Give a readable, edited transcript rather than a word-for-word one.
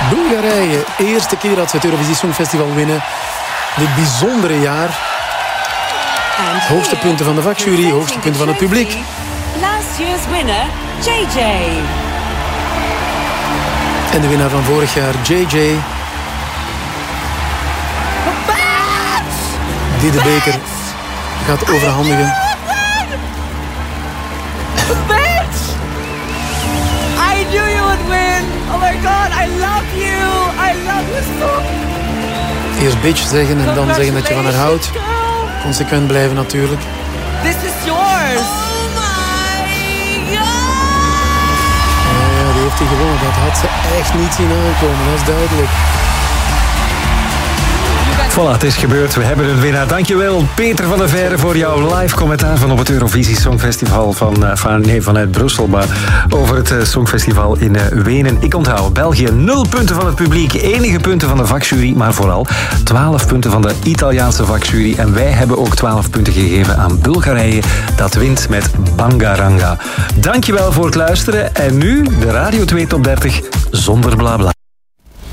Bulgarije, eerste keer dat ze het Eurovisie Songfestival winnen. Dit bijzondere jaar. Hoogste punten van de vakjury, hoogste punten van het publiek. Last year's winner, JJ. En de winnaar van vorig jaar, JJ. Die de beker gaat overhandigen. Bitch! I knew you would win! Oh my god, I love you! I love you so! Eerst bitch zeggen en dan zeggen dat je van haar houdt. Consequent blijven natuurlijk. This is yours! Oh my god! Ja, die heeft hij gewonnen. Dat had ze echt niet zien aankomen, dat is duidelijk. Voilà, het is gebeurd. We hebben een winnaar. Dankjewel, Peter van der Veire, voor jouw live commentaar van op het Eurovisie Songfestival vanuit Brussel, maar over het Songfestival in Wenen. Ik onthoud, België 0 punten van het publiek, enige punten van de vakjury, maar vooral 12 punten van de Italiaanse vakjury. En wij hebben ook 12 punten gegeven aan Bulgarije. Dat wint met Bangaranga. Dankjewel voor het luisteren. En nu de Radio 2 Top 30 zonder blabla.